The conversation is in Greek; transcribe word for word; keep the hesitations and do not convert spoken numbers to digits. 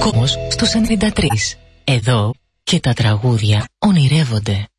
Κόμος στους ενενήντα τρία. Εδώ και τα τραγούδια ονειρεύονται.